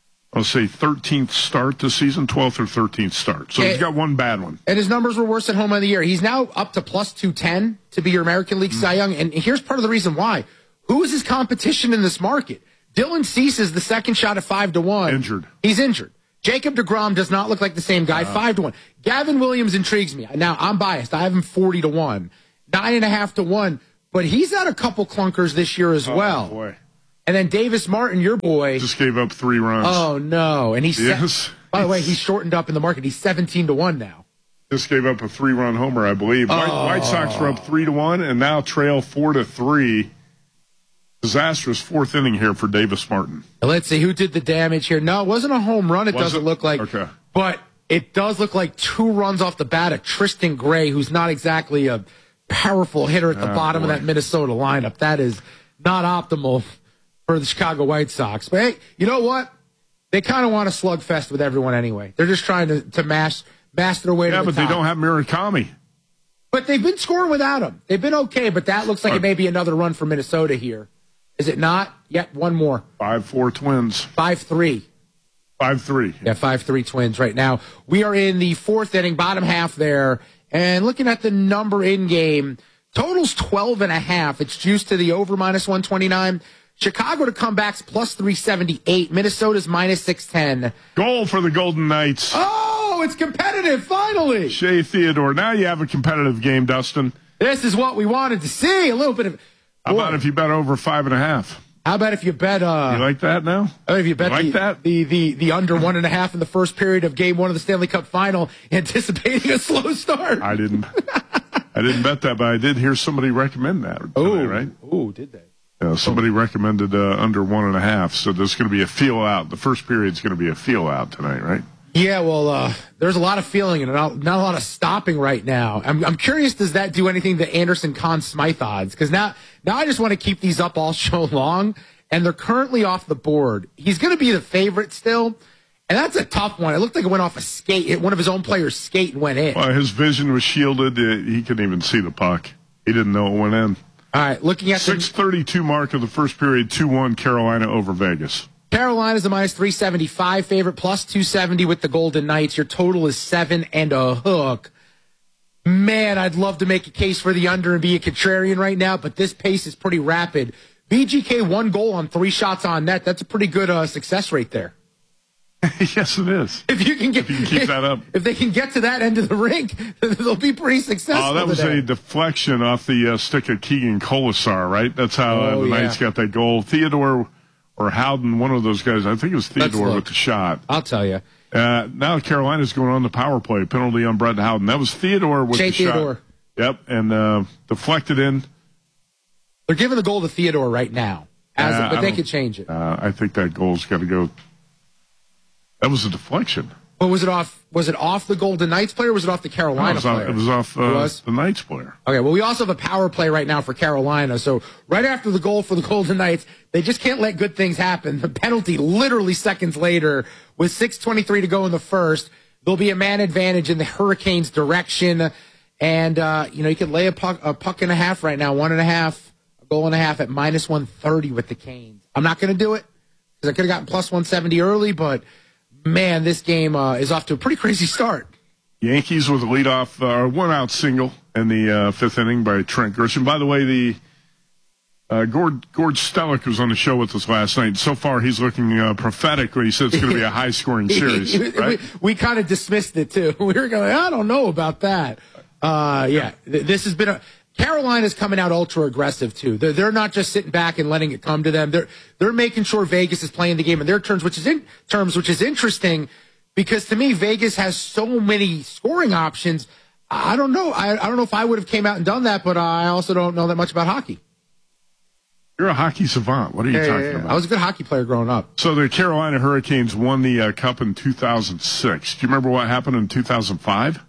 S2: 13th start this season, 12th or 13th start. So he's got 1 bad one.
S1: And his numbers were worse at home of the year. He's now up to plus 210 to be your American League Cy Young. And here's part of the reason why. Who is his competition in this market? Dylan Cease is the second shot at 5-1.
S2: Injured.
S1: He's injured. Jacob deGrom does not look like the same guy. 5-1. Gavin Williams intrigues me. Now, I'm biased. I have him 40-1. 9.5-1. But he's had a couple clunkers this year as well.
S2: Boy.
S1: And then Davis Martin, your boy,
S2: just gave up 3 runs.
S1: Oh, no. And
S2: yes.
S1: By the way, he's shortened up in the market. He's 17-1 now.
S2: Just gave up a 3-run homer, I believe. White Sox were up 3-1 and now trail 4-3. Disastrous 4th inning here for Davis Martin.
S1: Let's see who did the damage here. No, it wasn't a home run. It doesn't look like.
S2: Okay.
S1: But it does look like 2 runs off the bat of Tristan Gray, who's not exactly a powerful hitter at the bottom of that Minnesota lineup. That is not optimal for the Chicago White Sox. But hey, you know what? They kind of want a slugfest with everyone anyway. They're just trying to mash their way to the top.
S2: Yeah, but they don't have Murakami.
S1: But they've been scoring without him. They've been okay, but that looks like it may be another run for Minnesota here. Is it not? Yet one more.
S2: 5-4 Twins.
S1: 5-3.
S2: 5-3.
S1: Yeah, 5-3 Twins right now. We are in the 4th inning, bottom half there. And looking at the number in game, total's 12.5. It's juiced to the over -129. Chicago to comebacks +378. Minnesota's -610.
S2: Goal for the Golden Knights.
S1: Oh, it's competitive, finally.
S2: Shea Theodore. Now you have a competitive game, Dustin.
S1: This is what we wanted to see. A little bit of.
S2: How about if you bet over 5.5?
S1: How about if you bet?
S2: You like that now?
S1: How about if you bet the under 1.5 in the first period of Game 1 of the Stanley Cup Final, anticipating a slow start?
S2: I didn't bet that, but I did hear somebody recommend that today, right?
S1: Oh, did they?
S2: Yeah, somebody recommended under 1.5, so there's going to be a feel out. The first period's going to be a feel out tonight, right?
S1: Yeah, well, there's a lot of feeling and not a lot of stopping right now. I'm curious, does that do anything to Anderson Conn Smythe odds? Because now I just want to keep these up all show long, and they're currently off the board. He's going to be the favorite still, and that's a tough one. It looked like it went off a skate. One of his own players' skate and went in.
S2: Well, his vision was shielded. He couldn't even see the puck. He didn't know it went in.
S1: All right, looking at
S2: 6:32 mark of the first period, 2-1 Carolina over Vegas.
S1: Carolina's the -375 favorite, +270 with the Golden Knights. Your total is 7 and a hook. Man, I'd love to make a case for the under and be a contrarian right now, but this pace is pretty rapid. VGK 1 goal on 3 shots on net. That's a pretty good success rate there.
S2: Yes, it is.
S1: If you can
S2: keep that up.
S1: If they can get to that end of the rink, they'll be pretty successful.
S2: Oh, that was
S1: today.
S2: a deflection off the stick of Keegan Colasar, right? That's how the Knights got that goal. Theodore or Howden, one of those guys. I think it was Theodore with the shot.
S1: I'll tell you.
S2: Now Carolina's going on the power play. Penalty on Brett Howden. That was Theodore with the
S1: Theodore.
S2: shot. Yep, and deflected in.
S1: They're giving the goal to Theodore right now, but they could change it.
S2: I think that goal's got to go. That was a deflection.
S1: But was it off the Golden Knights player or was it off the Carolina player?
S2: It was off the Knights player.
S1: Okay, well, we also have a power play right now for Carolina. So right after the goal for the Golden Knights, they just can't let good things happen. The penalty literally seconds later with 6:23 to go in the first. There'll be a man advantage in the Hurricanes' direction. And, you could lay a puck and a half right now, 1.5, a goal and a half at -130 with the Canes. I'm not going to do it because I could have gotten +170 early, but man, this game is off to a pretty crazy start.
S2: Yankees with a leadoff, 1-out single in the 5th inning by Trent Grisham. By the way, the Gord Stellick was on the show with us last night. So far, he's looking prophetic when he said it's going to be a high-scoring series. Right?
S1: We kind of dismissed it, too. We were going, I don't know about that. This has been Carolina's coming out ultra aggressive too. They're not just sitting back and letting it come to them. They're making sure Vegas is playing the game in their terms, which is interesting because to me Vegas has so many scoring options. I don't know. I don't know if I would have came out and done that, but I also don't know that much about hockey.
S2: You're a hockey savant. What are you talking about?
S1: I was a good hockey player growing up.
S2: So the Carolina Hurricanes won the Cup in 2006. Do you remember what happened in 2005?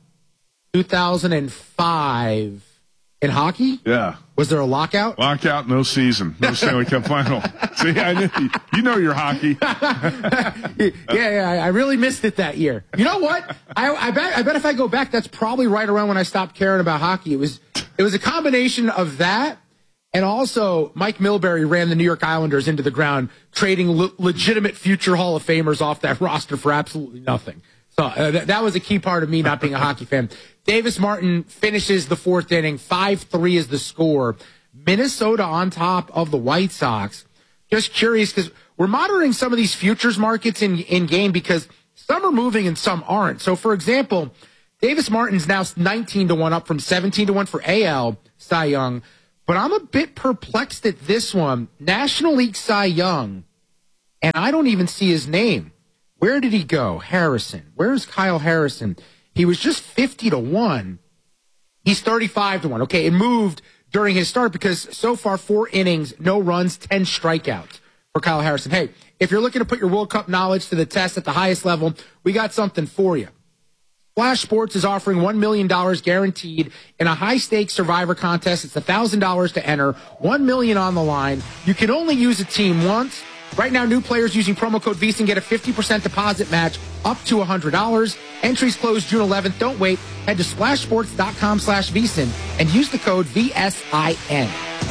S1: 2005 in hockey?
S2: Yeah.
S1: Was there a lockout?
S2: Lockout, no season, no Stanley Cup final. See, I knew you know your hockey.
S1: yeah, I really missed it that year. You know what? I bet if I go back, that's probably right around when I stopped caring about hockey. It was a combination of that and also Mike Milbury ran the New York Islanders into the ground, trading legitimate future Hall of Famers off that roster for absolutely nothing. So that was a key part of me not being a hockey fan. Davis Martin finishes the 4th inning. 5-3 is the score. Minnesota on top of the White Sox. Just curious because we're monitoring some of these futures markets in game because some are moving and some aren't. So, for example, Davis Martin's now 19-1 up from 17-1 for AL Cy Young. But I'm a bit perplexed at this one. National League Cy Young, and I don't even see his name. Where did he go? Harrison. Where's Kyle Harrison? He was just 50-1. He's 35-1. Okay, it moved during his start because so far 4 innings, no runs, 10 strikeouts for Kyle Harrison. Hey, if you're looking to put your World Cup knowledge to the test at the highest level, we got something for you. Splash Sports is offering $1 million guaranteed in a high-stakes Survivor contest. It's $1,000 to enter, $1 million on the line. You can only use a team once. Right now, new players using promo code VSiN get a 50% deposit match up to $100. Entries close June 11th. Don't wait. Head to splashsports.com/VSiN and use the code VSIN.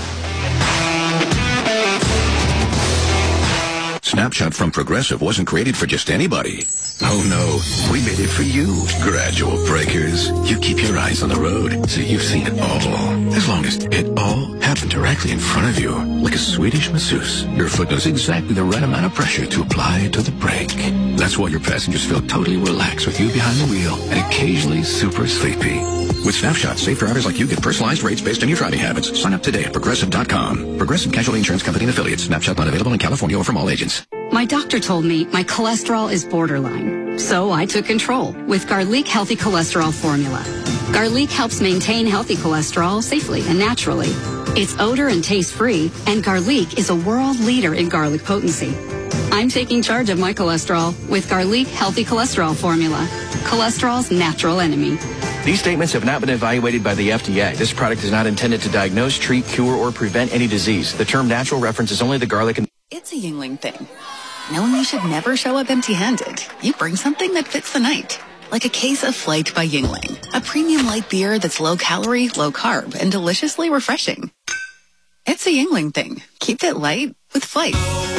S3: Snapshot from Progressive wasn't created for just anybody. Oh no, we made it for you. Gradual breakers. You keep your eyes on the road, so you've seen it all. As long as it all happened directly in front of you, like a Swedish masseuse, your foot knows exactly the right amount of pressure to apply to the brake. That's why your passengers feel totally relaxed with you behind the wheel and occasionally super sleepy. With Snapshot, safe drivers like you get personalized rates based on your driving habits. Sign up today at Progressive.com. Progressive Casualty Insurance Company and Affiliates. Snapshot not available in California or from all agents.
S4: My doctor told me my cholesterol is borderline, so I took control with Garlic Healthy Cholesterol Formula. Garlic helps maintain healthy cholesterol safely and naturally. It's odor and taste-free, and Garlic is a world leader in garlic potency. I'm taking charge of my cholesterol with Garlic Healthy Cholesterol Formula, cholesterol's natural enemy.
S6: These statements have not been evaluated by the FDA. This product is not intended to diagnose, treat, cure, or prevent any disease. The term natural references only the garlic and...
S7: It's a Yingling thing. Knowing you should never show up empty-handed. You bring something that fits the night. Like a case of Flight by Yingling. A premium light beer that's low-calorie, low-carb, and deliciously refreshing. It's a Yingling thing. Keep it light with Flight.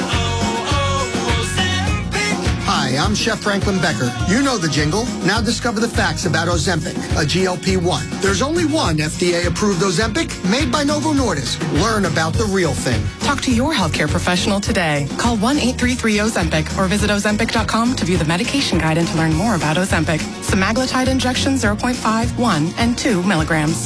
S8: Hi, I'm Chef Franklin Becker. You know the jingle. Now discover the facts about Ozempic, a GLP-1. There's only one FDA-approved Ozempic made by Novo Nordisk. Learn about the real thing.
S11: Talk to your healthcare professional today. Call 1-833-OZEMPIC or visit Ozempic.com to view the medication guide and to learn more about Ozempic. Semaglutide injection 0.5, 1, and 2 milligrams.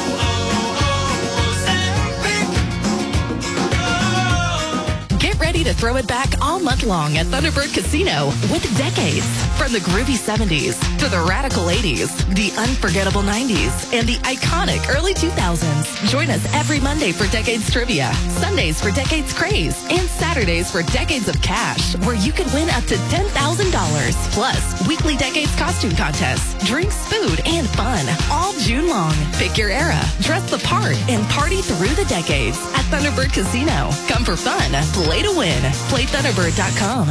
S27: Ready to throw it back all month long at Thunderbird Casino with decades. From the groovy 70s to the radical 80s, the unforgettable 90s, and the iconic early 2000s. Join us every Monday for Decades Trivia, Sundays for Decades Craze, and Saturdays for Decades of Cash, where you could win up to $10,000. Plus, weekly Decades costume contests, drinks, food, and fun all June long. Pick your era, dress the part, and party through the decades at Thunderbird Casino. Come for fun, play to win. PlayThunderbird.com.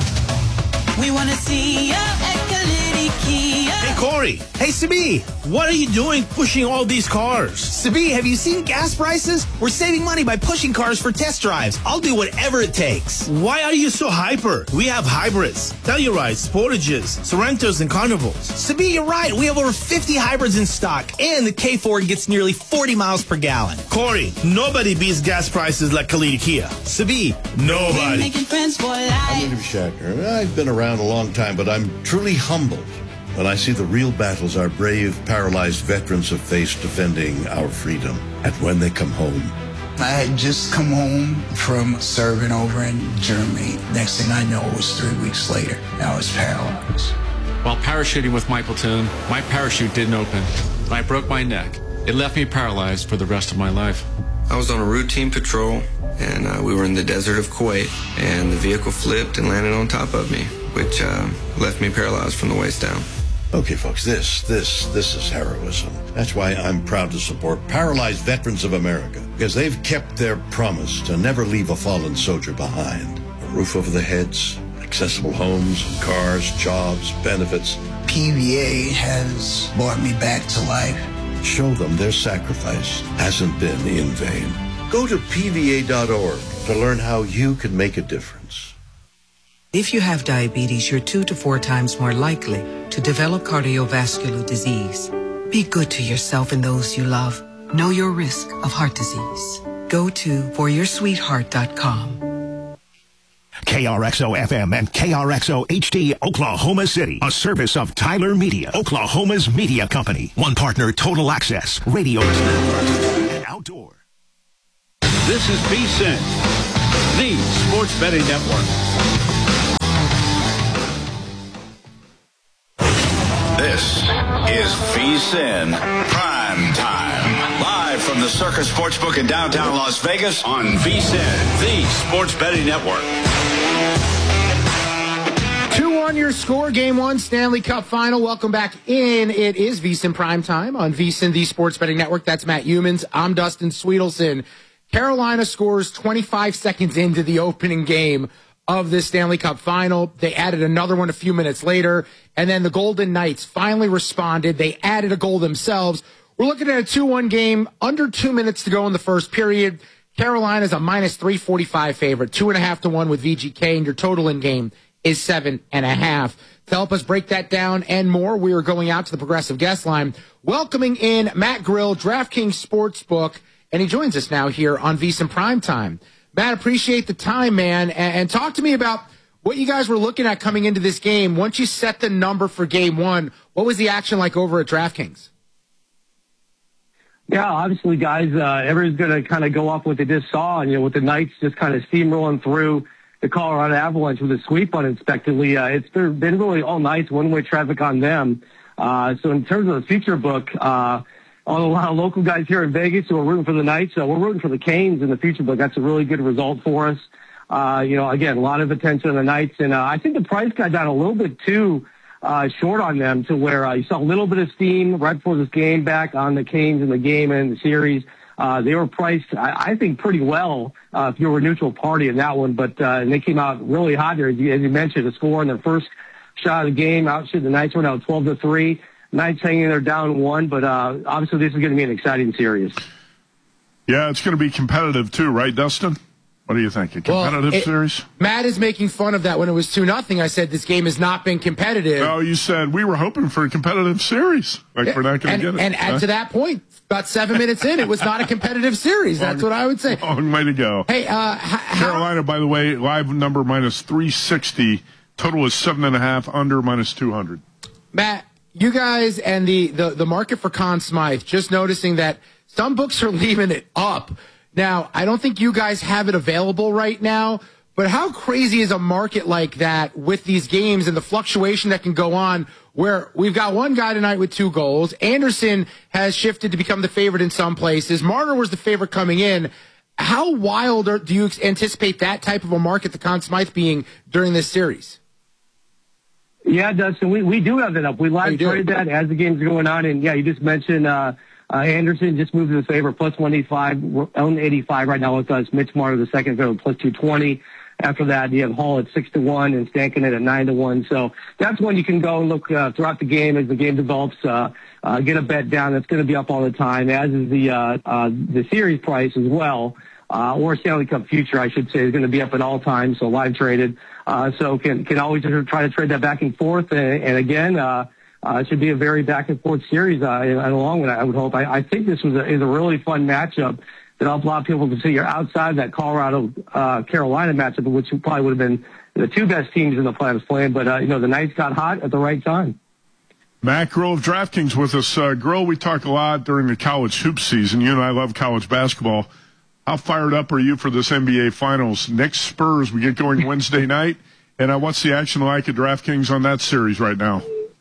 S14: We want to see you at Kalidi Kia.
S28: Hey, Corey. Hey, Sabi. What are you doing pushing all these cars? Sabi, have you seen gas prices? We're saving money by pushing cars for test drives. I'll do whatever it takes. Why are you so hyper? We have hybrids, Tellurides, Sportages, Sorrentos, and Carnivals. Sabi, you're right. We have over 50 hybrids in stock, and the K4 gets nearly 40 miles per gallon. Corey, nobody beats gas prices like Kalidi Kia. Sabi, nobody.
S14: Making friends for life.
S29: I'm Andrew Shackner. I've been around a long time, but I'm truly humbled when I see the real battles our brave, paralyzed veterans have faced defending our freedom. And when they come home.
S30: I had just come home from serving over in Germany. Next thing I know, it was 3 weeks later. I was paralyzed.
S31: While parachuting with my platoon, my parachute didn't open. I broke my neck. It left me paralyzed for the rest of my life.
S32: I was on a routine patrol, and we were in the desert of Kuwait, and the vehicle flipped and landed on top of me, which left me paralyzed from the waist down.
S29: Okay, folks, this is heroism. That's why I'm proud to support Paralyzed Veterans of America, because they've kept their promise to never leave a fallen soldier behind. A roof over their heads, accessible homes, cars, jobs, benefits.
S30: PVA has brought me back to life.
S29: Show them their sacrifice hasn't been in vain. Go to PVA.org to learn how you can make a difference.
S33: If you have diabetes, you're 2 to 4 times more likely to develop cardiovascular disease. Be good to yourself and those you love. Know your risk of heart disease. Go to foryoursweetheart.com.
S5: KRXO FM and KRXO HD Oklahoma City, a service of Tyler Media, Oklahoma's media company. One partner, Total Access, Radio and Outdoor.
S17: This is VSiN, the Sports Betting Network. This is VSiN Prime Time. Live from the Circus Sportsbook in downtown Las Vegas on VSiN, the Sports Betting Network.
S1: 2-1 your score, Game 1, Stanley Cup Final. Welcome back in. It is VSiN Prime Time on VSiN, the Sports Betting Network. That's Matt Humans. I'm Dustin Sweetelson. Carolina scores 25 seconds into the opening game of this Stanley Cup Final. They added another one a few minutes later, and then the Golden Knights finally responded. They added a goal themselves. We're looking at a 2-1 game, under 2 minutes to go in the first period. Carolina's a minus 345 favorite, 2.5 to 1 with VGK, and your total in game is 7.5. To help us break that down and more, we are going out to the Progressive Guest Line, welcoming in Matt Grill, DraftKings Sportsbook, and he joins us now here on VSiN Prime Time. Matt, appreciate the time, man, and talk to me about what you guys were looking at coming into this game. Once you set the number for Game 1, what was the action like over at DraftKings?
S9: Yeah, obviously, guys, everyone's going to kind of go off what they just saw, and with the Knights just kind of steamrolling through the Colorado Avalanche with a sweep unexpectedly. It's been really all nice one-way traffic on them. So in terms of the future book, a lot of local guys here in Vegas who are rooting for the Knights. We're rooting for the Canes in the future book. That's a really good result for us. Again, a lot of attention on the Knights, and I think the price got down a little bit too short on them to where you saw a little bit of steam right before this game back on the Canes in the game and the series. They were priced, I think, pretty well if you were a neutral party in that one, but and they came out really hot there, as you mentioned, a score in their first shot of the game. The Knights went out 12-3. Knights hanging there down 1, but obviously this is going to be an exciting series.
S2: Yeah, it's going to be competitive too, right, Dustin? What do you think? A competitive series?
S1: Matt is making fun of that when it was 2-0. I said this game has not been competitive.
S2: No, you said we were hoping for a competitive series. We're not going to get it.
S1: And add to that point, about 7 minutes in, it was not a competitive series. That's what I would say.
S2: Long way to go.
S1: Hey,
S2: Carolina, by the way, live number minus 360. Total is 7.5, under minus 200.
S1: Matt, you guys and the market for Conn Smythe, just noticing that some books are leaving it up. Now, I don't think you guys have it available right now, but how crazy is a market like that with these games and the fluctuation that can go on, where we've got one guy tonight with 2 goals. Anderson has shifted to become the favorite in some places. Marner was the favorite coming in. How wild do you anticipate that type of a market, the Conn Smythe, being during this series?
S9: Yeah, Dustin, we do have it up. We live traded that as the game's going on, and yeah, you just mentioned Anderson just moved to the favor, plus 185, 185 right now with us. Mitch Marner, the second favorite, plus 220. After that, you have Hall at 6-1 and Stankonet at 9-1. So that's when you can go and look throughout the game as the game develops. Get a bet down. That's going to be up all the time, as is the series price as well. Or Stanley Cup future, I should say, is going to be up at all times. So live traded. So can always try to trade that back and forth. And again, it should be a very back and forth series in the long run, I would hope. I think this is a really fun matchup that I'll allow people to see. You're outside that Colorado Carolina matchup, which probably would have been the 2 best teams in the playoffs playing. But the Knights got hot at the right time.
S2: Matt Grill of DraftKings with us. Grill, we talk a lot during the college hoop season. You and I love college basketball. How fired up are you for this NBA Finals? Knicks Spurs, we get going Wednesday night. And what's the action like at DraftKings on that series right now?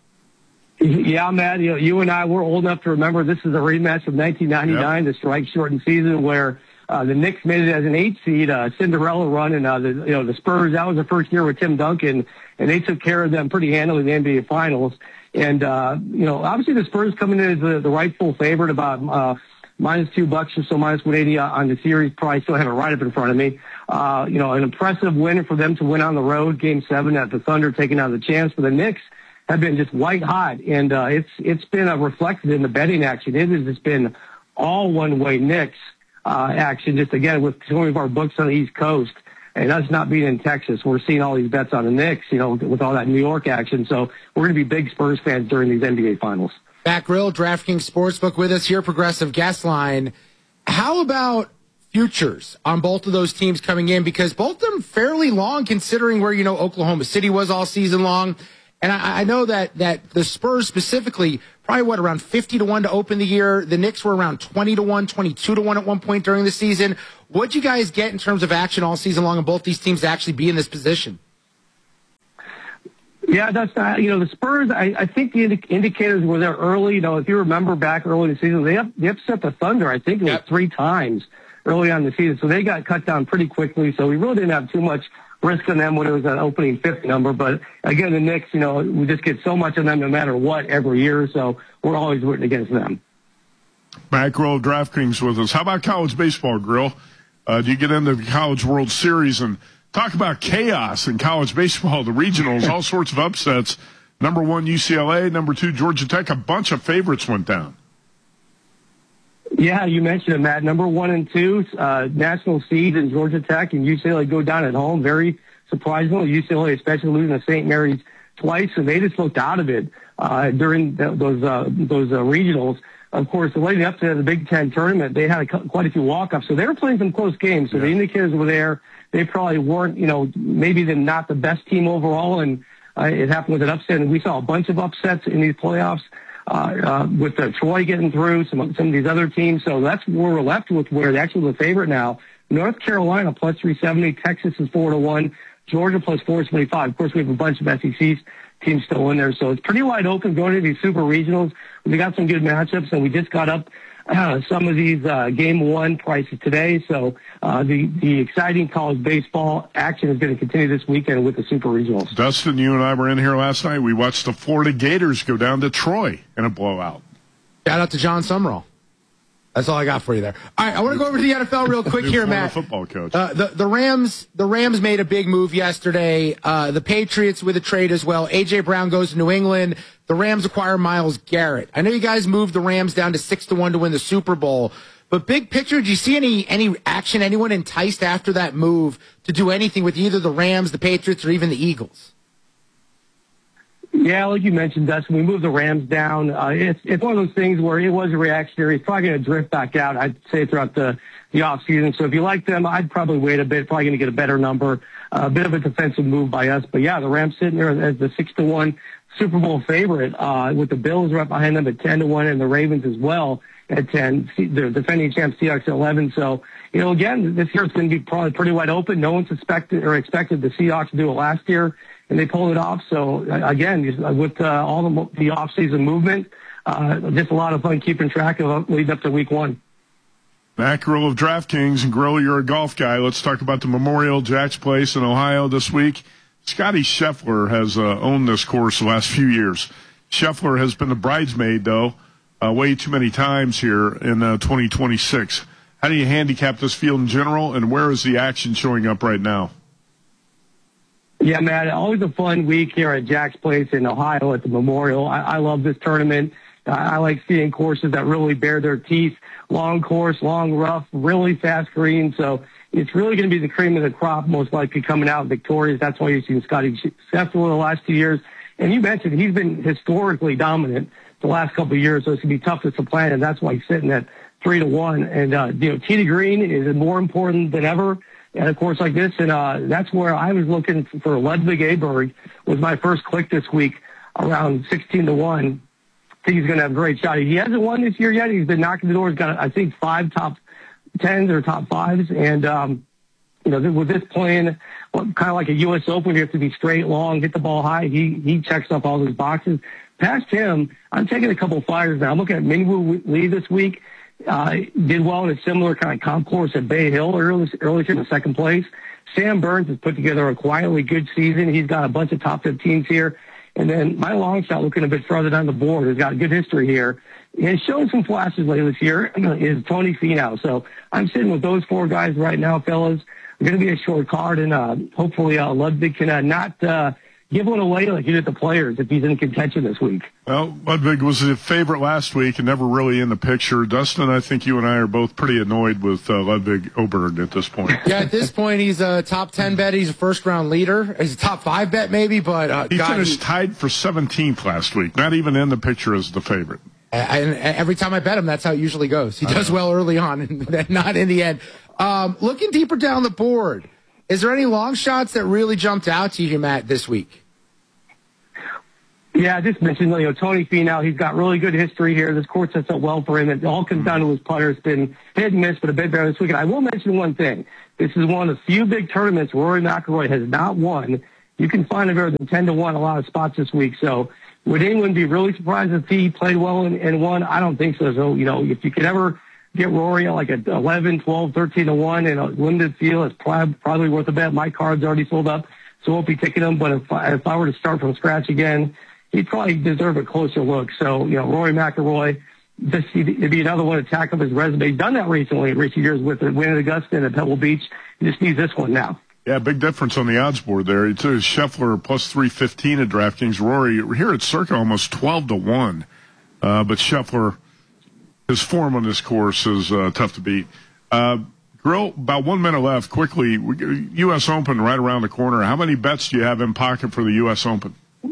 S9: Yeah, Matt, you and I, we're old enough to remember this is a rematch of 1999, the strike-shortened season where the Knicks made it as an 8 seed, Cinderella run, and the Spurs, that was the first year with Tim Duncan, and they took care of them pretty handily in the NBA Finals. And, obviously the Spurs coming in as the rightful favorite, about minus $2 or so, minus 180 on the series price. Still have it right up in front of me. An impressive win for them to win on the road, Game 7 at the Thunder, taking out the chance. For the Knicks have been just white hot, and it's been reflected in the betting action. It has just been all one-way Knicks action, just again with some of our books on the East Coast. And us not being in Texas, we're seeing all these bets on the Knicks, with all that New York action. So we're going to be big Spurs fans during these NBA Finals.
S1: Matt Grill, DraftKings Sportsbook with us here, Progressive Guest Line. How about futures on both of those teams coming in? Because both of them fairly long considering where, Oklahoma City was all season long. And I know that the Spurs specifically, probably around 50-1 to open the year. The Knicks were around 20-1, 22-1 at one point during the season. What'd you guys get in terms of action all season long on both these teams to actually be in this position?
S9: Yeah, that's the Spurs. I think the indicators were there early. If you remember back early in the season, they upset the Thunder. I think it was 3 times early on in the season, so they got cut down pretty quickly. So we really didn't have too much risk on them when it was an opening 5th number. But again, the Knicks, we just get so much on them no matter what every year. So we're always rooting against them.
S2: Matt Grill of DraftKings with us. How about college baseball, Grill? Do you get into the College World Series and talk about chaos in college baseball, the regionals, all sorts of upsets. Number 1, UCLA. Number 2, Georgia Tech. A bunch of favorites went down.
S9: Yeah, you mentioned it, Matt. Number 1 and 2, national seeds in Georgia Tech and UCLA go down at home. Very surprisingly, UCLA, especially losing to St. Mary's twice, and they just looked out of it during those regionals. Of course, leading up to the Big Ten tournament, they had quite a few walk-ups, so they were playing some close games. So the indicators were there. They probably weren't, maybe they're not the best team overall, and it happened with an upset. And we saw a bunch of upsets in these playoffs with Troy getting through, some of these other teams. So that's where we're left with, where they're actually the favorite now. North Carolina plus 370, Texas is 4-1, Georgia plus 475. Of course, we have a bunch of SEC teams still in there, so it's pretty wide open going to these super regionals. We got some good matchups, and we just got up some of these game 1 prices today. So the exciting college baseball action is going to continue this weekend with the super regionals.
S2: Dustin, you and I were in here last night. We watched the Florida Gators go down to Troy in a blowout.
S1: Shout out to John Summerall. That's all I got for you there. All right, I want to go over to the NFL real quick here, Matt.
S2: Football coach.
S1: The Rams made a big move yesterday. The Patriots with a trade as well. A.J. Brown goes to New England. The Rams acquire Myles Garrett. I know you guys moved the Rams down to 6-1 to win the Super Bowl. But big picture, do you see any action, anyone enticed after that move to do anything with either the Rams, the Patriots, or even the Eagles?
S9: Yeah, like you mentioned, Dustin, we moved the Rams down. It's one of those things where it was a reactionary. It's probably going to drift back out, I'd say, throughout the offseason. So if you like them, I'd probably wait a bit. Probably going to get a better number. A bit of a defensive move by us. But, yeah, the Rams sitting there as the 6-1 Super Bowl favorite with the Bills right behind them at 10-1 and the Ravens as well at 10. The defending champs Seahawks at 11. So, again, this year it's going to be probably pretty wide open. No one expected the Seahawks to do it last year, and they pulled it off. So, again, with all the off-season movement, just a lot of fun keeping track of leading up to week 1.
S2: Matt Grill of DraftKings, and Grill, you're a golf guy. Let's talk about the Memorial Jack's Place in Ohio this week. Scotty Scheffler has owned this course the last few years. Scheffler has been the bridesmaid, though, way too many times here in 2026. How do you handicap this field in general, and where is the action showing up right now?
S9: Yeah, Matt, always a fun week here at Jack's Place in Ohio at the Memorial. I love this tournament. I like seeing courses that really bear their teeth. Long course, long rough, really fast green. So it's really going to be the cream of the crop, most likely coming out victorious. That's why you've seen Scotty Scheffler the last 2 years. And you mentioned he's been historically dominant the last couple of years, so it's going to be tough to supplant, and that's why he's sitting at 3-1. And, tee to green is more important than ever at a course like this. And that's where I was looking for Ludwig Aberg was my first click this week around 16-1. I think he's going to have a great shot. He hasn't won this year yet. He's been knocking the door. He's got, I think, 5 top 10s or top 5s. And, with this playing kind of like a U.S. Open, you have to be straight, long, hit the ball high. He checks off all those boxes. Past him, I'm taking a couple of flyers now. I'm looking at Minwoo Lee this week. Did well in a similar kind of comp course at Bay Hill earlier in the second place. Sam Burns has put together a quietly good season. He's got a bunch of top 15s here. And then my long shot, looking a bit further down the board, has got a good history here. And shown some flashes later this year is Tony Finau. So I'm sitting with those 4 guys right now, fellas. It's going to be a short card, and hopefully Ludwig can not give one away like he did the Players if he's in contention this week.
S2: Well, Ludwig was a favorite last week and never really in the picture. Dustin, I think you and I are both pretty annoyed with Ludwig Aberg at this point.
S1: Yeah, at this point, he's a top 10 bet. He's a first-round leader. He's a top 5 bet maybe, but
S2: he finished tied for 17th last week, not even in the picture as the favorite.
S1: And every time I bet him, that's how it usually goes. He does well early on and not in the end. Looking deeper down the board, is there any long shots that really jumped out to you, Matt, this week?
S9: Yeah, I just mentioned, Tony Finau. He's got really good history here. This course sets up well for him. It all comes down to his putter. It's been hit and miss, but a bit better this weekend. I will mention one thing. This is one of the few big tournaments Rory McIlroy has not won. You can find him better than 10-1 a lot of spots this week. So would anyone be really surprised if he played well and won? I don't think so. So, if you could ever get Rory like at 11, 12, 13-1 in a limited field, it's probably worth a bet. My card's already sold up, so I won't be taking him. But if I were to start from scratch again, he'd probably deserve a closer look. So, Rory McIlroy, it'd be another one to tack up his resume. He's done that recently in recent years with the win at Augusta and at Pebble Beach. He just needs this one now.
S2: Yeah, big difference on the odds board there. It's Scheffler plus 315 at DraftKings. Rory here at Circa almost 12-1. But Scheffler, his form on this course is tough to beat. Grill, about 1 minute left. Quickly, U.S. Open right around the corner. How many bets do you have in pocket for the U.S. Open?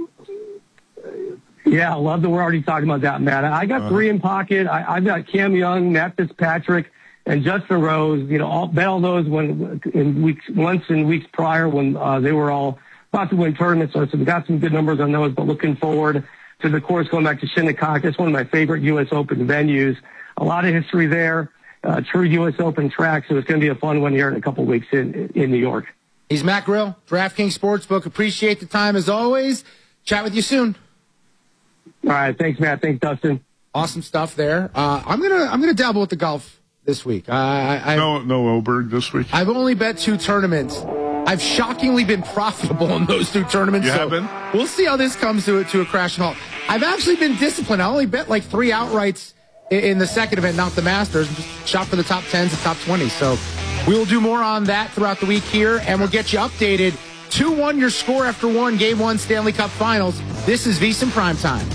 S9: Yeah, I love that we're already talking about that, Matt. I got 3 in pocket. I've got Cam Young, Matt Fitzpatrick, and Justin Rose. Bet all those once in weeks prior when they were all about to win tournaments. So we got some good numbers on those, but looking forward to the course going back to Shinnecock. That's one of my favorite U.S. Open venues. A lot of history there. True U.S. Open track, so it's going to be a fun one here in a couple weeks in New York.
S1: He's Matt Grill, DraftKings Sportsbook. Appreciate the time as always. Chat with you soon.
S9: All right, thanks, Matt. Thanks, Dustin.
S1: Awesome stuff there. I'm gonna dabble with the golf this week.
S2: No Oberg this week.
S1: I've only bet 2 tournaments. I've shockingly been profitable in those 2 tournaments.
S2: You have been?
S1: We'll see how this comes to a crash and halt. I've actually been disciplined. I only bet like 3 outrights in the second event, not the Masters, and just shot for the top 10s and top 20s. So we'll do more on that throughout the week here, and we'll get you updated. 2-1 your score after 1, Game 1 Stanley Cup Finals. This is VSiN Primetime.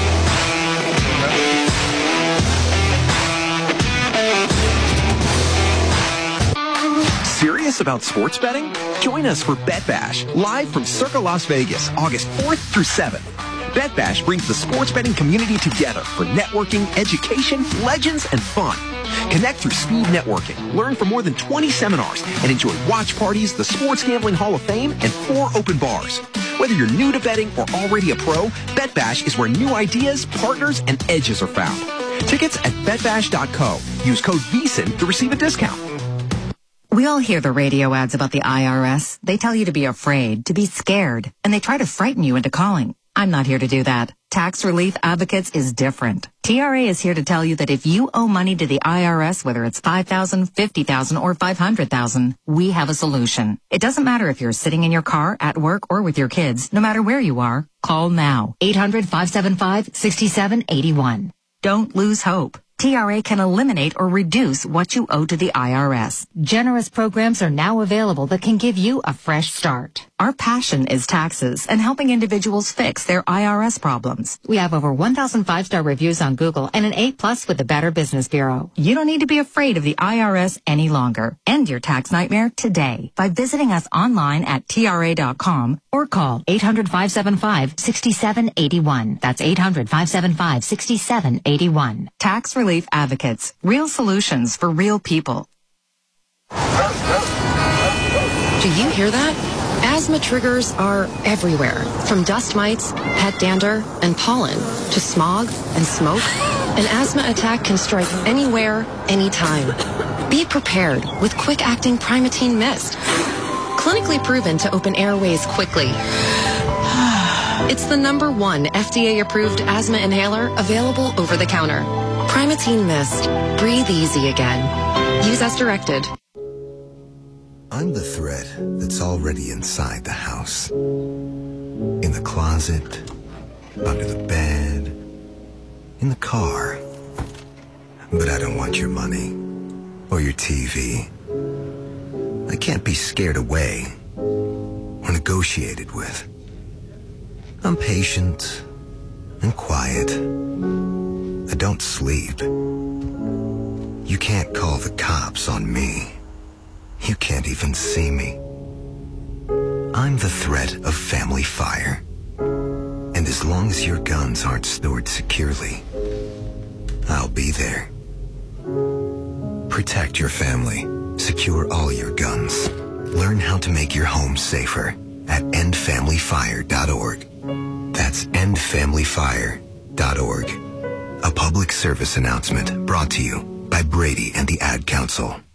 S10: Serious about sports betting? Join us for Bet Bash, live from Circa Las Vegas, August 4th through 7th. Bet Bash brings the sports betting community together for networking, education, legends, and fun. Connect through speed networking, learn from more than 20 seminars, and enjoy watch parties, the Sports Gambling Hall of Fame, and 4 open bars. Whether you're new to betting or already a pro, Bet Bash is where new ideas, partners, and edges are found. Tickets at betbash.co. Use code VSiN to receive a discount.
S12: We all hear the radio ads about the IRS. They tell you to be afraid, to be scared, and they try to frighten you into calling. I'm not here to do that. Tax Relief Advocates is different. TRA is here to tell you that if you owe money to the IRS, whether it's $5,000, $50,000, or $500,000, we have a solution. It doesn't matter if you're sitting in your car, at work, or with your kids. No matter where you are, call now. 800-575-6781. Don't lose hope. TRA can eliminate or reduce what you owe to the IRS. Generous programs are now available that can give you a fresh start. Our passion is taxes and helping individuals fix their IRS problems. We have over 1,000 5-star reviews on Google and an A+ with the Better Business Bureau. You don't need to be afraid of the IRS any longer. End your tax nightmare today by visiting us online at TRA.com or call 800-575-6781. That's 800-575-6781. Tax Relief Advocates. Real solutions for real people.
S13: Do you hear that? Asthma triggers are everywhere, from dust mites, pet dander, and pollen, to smog and smoke. An asthma attack can strike anywhere, anytime. Be prepared with quick-acting Primatene Mist. Clinically proven to open airways quickly. It's the #1 FDA-approved asthma inhaler available over the counter. Primatene Mist. Breathe easy again. Use as directed.
S15: I'm the thread that's already inside the house. In the closet, under the bed, in the car. But I don't want your money or your TV. I can't be scared away or negotiated with. I'm patient and quiet. I don't sleep. You can't call the cops on me. You can't even see me. I'm the threat of family fire. And as long as your guns aren't stored securely, I'll be there. Protect your family. Secure all your guns. Learn how to make your home safer at endfamilyfire.org. That's endfamilyfire.org. A public service announcement brought to you by Brady and the Ad Council.